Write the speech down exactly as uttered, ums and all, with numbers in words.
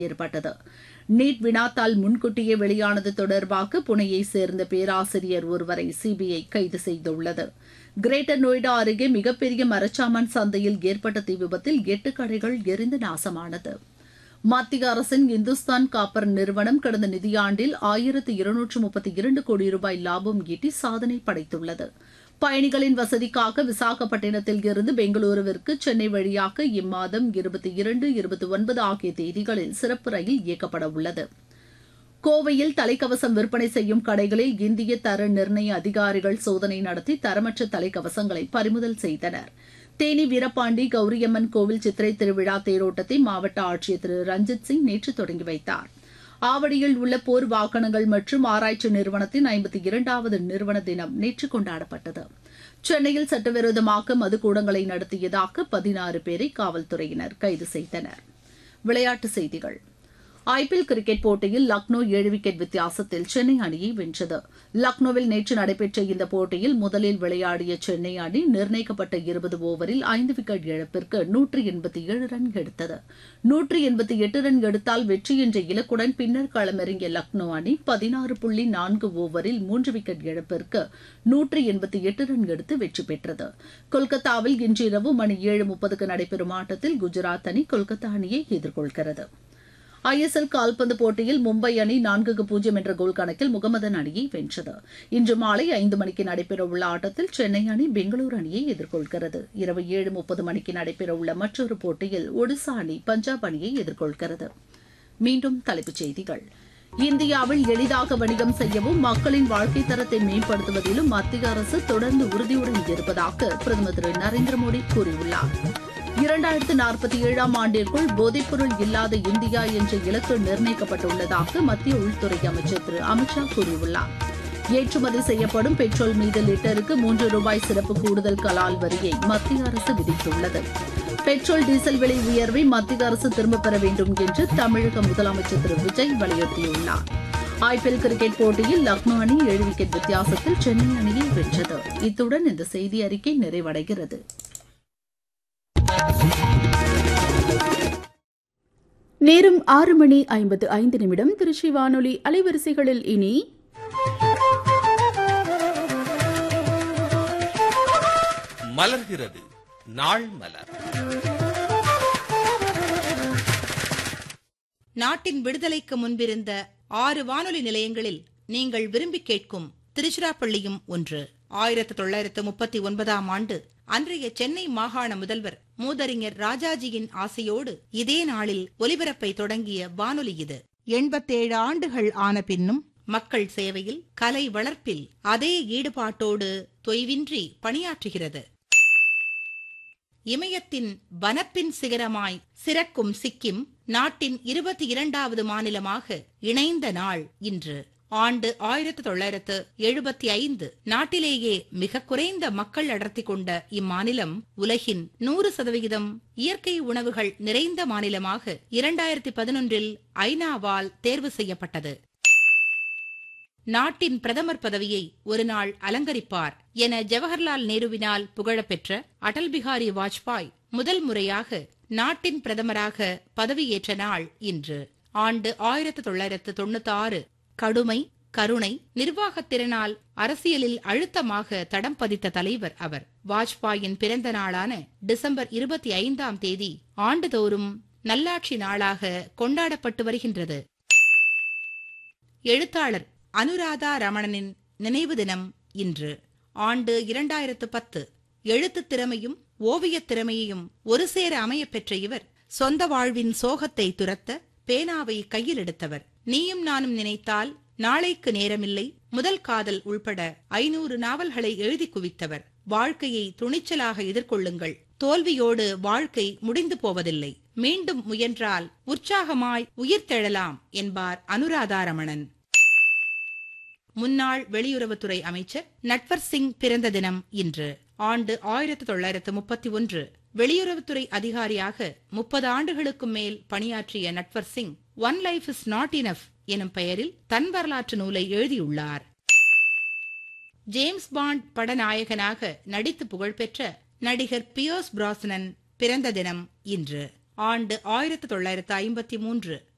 ஏற்பட்டது. நீட் வினாத்தாள் முன்கூட்டியே வெளியானது தொடர்பாக புனேயை சேர்ந்த பேராசிரியர் ஒருவரை சிபிஐ கைது செய்துள்ளது. கிரேட்டர் நொய்டா அருகே மிகப்பெரிய மரச்சாமான் சந்தையில் ஏற்பட்ட தீ விபத்தில் எட்டு கடைகள் எரிந்து நாசமானது. மத்திய அரசின் இந்துஸ்தான் காப்பர் நிறுவனம் கடந்த நிதியாண்டில் ஆயிரத்து இருநூற்று முப்பத்தி இரண்டு கோடி ரூபாய் லாபம் ஈட்டி சாதனை படைத்துள்ளது. பயணிகளின் வசதிக்காக விசாகப்பட்டினத்தில் இருந்து பெங்களூருவிற்கு சென்னை வழியாக இம்மாதம் இருபத்தி இரண்டு இருபத்தி ஒன்பது ஆகிய தேதிகளில் சிறப்பு ரயில் இயக்கப்பட உள்ளது. கோவையில் தலைக்கவசம் விற்பனை செய்யும் கடைகளில் இந்திய தர நிர்ணய அதிகாரிகள் சோதனை நடத்தி தரமற்ற தலைக்கவசங்களை பறிமுதல் செய்தனர். தேனி வீரபாண்டி கௌரியம்மன் கோவில் சித்திரை திருவிழா தேரோட்டத்தை மாவட்ட ஆட்சியர் திரு ரஞ்சித் சிங் நேற்று தொடங்கி வைத்தார். ஆவடியில் உள்ள போர் வாகனங்கள் மற்றும் ஆராய்ச்சி நிறுவனத்தின் ஐம்பத்தி இரண்டாவது நிறுவன தினம் நேற்று கொண்டாடப்பட்டது. சென்னையில் சட்டவிரோதமாக மதுக்கூடங்களை நடத்தியதாக பதினாறு பேரை காவல்துறையினர் கைது செய்தனர். விளையாட்டுச் செய்திகள். ஐபிஎல் கிரிக்கெட் போட்டியில் லக்னோ ஏழு விக்கெட் வித்தியாசத்தில் சென்னை அணியை வென்றது. லக்னோவில் நேற்று நடைபெற்ற இந்த போட்டியில் முதலில் விளையாடிய சென்னை அணி நிர்ணயிக்கப்பட்ட இருபது ஓவரில் ஐந்து விக்கெட் இழப்பிற்கு நூற்று எண்பத்தி ஏழு ரன் எடுத்தது. நூற்று எண்பத்தி எட்டு ரன் எடுத்தால் வெற்றி என்ற இலக்குடன் பின்னர் களமிறங்கிய லக்னோ அணி பதினாறு புள்ளி நான்கு ஓவரில் மூன்று விக்கெட் இழப்பிற்கு நூற்று எண்பத்தி எட்டு ரன் எடுத்து வெற்றி பெற்றது. கொல்கத்தாவில் இன்று இரவு மணி ஏழு முப்பதுக்கு நடைபெறும் ஆட்டத்தில் குஜராத் அணி கொல்கத்தா அணியை எதிர்கொள்கிறது. ஐஎஸ்எல் கால்பந்து போட்டியில் மும்பை அணி நான்குக்கு பூஜ்ஜியம் என்ற கோல் கணக்கில் முகமதன் அணியை வென்றது. இன்று மாலை ஐந்து மணிக்கு நடைபெறவுள்ள ஆட்டத்தில் சென்னை அணி பெங்களூரு அணியை எதிர்கொள்கிறது. இரவு ஏழு முப்பது மணிக்கு நடைபெறவுள்ள மற்றொரு போட்டியில் ஒடிசா அணி பஞ்சாப் அணியை எதிர்கொள்கிறது. மீண்டும் தலைப்புச் செய்திகள். இந்தியாவில் எளிதாக வணிகம் செய்யவும் மக்களின் வாழ்க்கை தரத்தை மேம்படுத்துவதிலும் மத்திய அரசு தொடர்ந்து உறுதியுடன் இருப்பதாக பிரதமர் திரு நரேந்திர மோடி கூறியுள்ளார். இரண்டாயிரத்து நாற்பத்தி ஏழாம் ஆண்டிற்குள் போதைப்பொருள் இல்லாத இந்தியா என்ற இலக்கு நிர்ணயிக்கப்பட்டுள்ளதாக மத்திய உள்துறை அமைச்சர் திரு அமித் ஷா கூறியுள்ளார். ஏற்றுமதி செய்யப்படும் பெட்ரோல் மீது லிட்டருக்கு மூன்று ரூபாய் சிறப்பு கூடுதல் கலால் வரியை மத்திய அரசு விதித்துள்ளது. பெட்ரோல் டீசல் விலை உயர்வை மத்திய அரசு திரும்பப் பெற வேண்டும் என்று தமிழக முதலமைச்சர் திரு விஜய் வலியுறுத்தியுள்ளார். ஐபிஎல் கிரிக்கெட் போட்டியில் லக்னோ அணி ஏழு விக்கெட் வித்தியாசத்தில் சென்னை அணியை வென்றது. இத்துடன் இந்த செய்தி அறிக்கை நிறைவடைகிறது. நேரம் ஆறு மணி ஐம்பத்து ஐந்து நிமிடம். திருச்சி வானொலி அலைவரிசைகளில் இனி மலர்கிறது நாள் மலர். நாட்டின் விடுதலைக்கு முன்பிருந்த ஆறு வானொலி நிலையங்களில் நீங்கள் விரும்பி கேட்கும் திருச்சிராப்பள்ளியும் ஒன்று. ஆயிரத்தி தொள்ளாயிரத்து முப்பத்தி ஒன்பதாம் ஆண்டு அன்றைய சென்னை மாகாண முதல்வர் மூதறிஞர் ராஜாஜியின் ஆசையோடு இதே நாளில் ஒலிபரப்பை தொடங்கிய வானொலி இது. எண்பத்தேழு ஆண்டுகள் ஆன பின்னும் மக்கள் சேவையில், கலை வளர்ப்பில் அதே ஈடுபாட்டோடு தொய்வின்றி பணியாற்றுகிறது. இமயத்தின் வனப்பின் சிகரமாய் சிறக்கும் சிக்கிம் நாட்டின் இருபத்தி இரண்டாவது மாநிலமாக இணைந்த நாள் இன்று. ஆண்டு ஆயிரத்தி தொள்ளாயிரத்து எழுபத்தி ஐந்து. நாட்டிலேயே மிக குறைந்த மக்கள் அடர்த்தி கொண்ட இம்மாநிலம் உலகின் நூறு சதவிகிதம் இயற்கை உணவுகள் நிறைந்த மாநிலமாக இரண்டாயிரத்தி பதினொன்றில் ஐநாவால் தேர்வு செய்யப்பட்டது. நாட்டின் பிரதமர் பதவியை ஒரு நாள் அலங்கரிப்பார் என ஜவஹர்லால் நேருவினால் புகழப்பெற்ற அடல் பிகாரி வாஜ்பாய் முதல் முறையாக நாட்டின் பிரதமராக பதவியேற்ற நாள் இன்று. ஆண்டு ஆயிரத்தி தொள்ளாயிரத்து தொண்ணூத்தி ஆறு. கடுமை, கருணை, நிர்வாகத்திறனால் அரசியலில் அழுத்தமாக தடம் பதித்த தலைவர் அவர். வாஜ்பாயின் பிறந்த நாளான டிசம்பர் இருபத்தி ஐந்தாம் தேதி ஆண்டுதோறும் நல்லாட்சி நாளாக கொண்டாடப்பட்டு வருகின்றது. எழுத்தாளர் அனுராதா ரமணனின் நினைவு தினம் இன்று. ஆண்டு இரண்டாயிரத்து பத்து. எழுத்து திறமையும் ஓவியத் திறமையையும் ஒரு சேர அமையப் பெற்ற இவர் சொந்த வாழ்வின் சோகத்தை துரத்த பேனாவை கையில் எடுத்தவர். நீயும் நானும் நினைத்தால், நாளைக்கு நேரமில்லை, முதல் காதல் உள்பட ஐநூறு நாவல்களை எழுதி குவித்தவர். வாழ்க்கையை துணிச்சலாக எதிர்கொள்ளுங்கள், தோல்வியோடு வாழ்க்கை முடிந்து போவதில்லை, மீண்டும் முயன்றால் உற்சாகமாய் உயிர் தெழலாம் என்பார் அனுராதா ரமணன். முன்னாள் வெளியுறவுத்துறை அமைச்சர் நட்வர் சிங் பிறந்த தினம் இன்று. ஆண்டு ஆயிரத்தி தொள்ளாயிரத்து முப்பத்தி ஒன்று. வெளியுறவுத்துறை அதிகாரியாக முப்பது ஆண்டுகளுக்கும் மேல் பணியாற்றிய Natwar Singh one life is not enough எனும் பெயரில் தன் வரலாற்று நூலை எழுதியுள்ளார். ஜேம்ஸ் பாண்ட் படநாயகனாக நடித்து புகழ்பெற்ற நடிகர் பியர்ஸ் பிராஸ்னன் பிறந்த தினம் இன்று. ஆண்டு ஆயிரத்தி தொள்ளாயிரத்து ஐம்பத்தி மூன்று.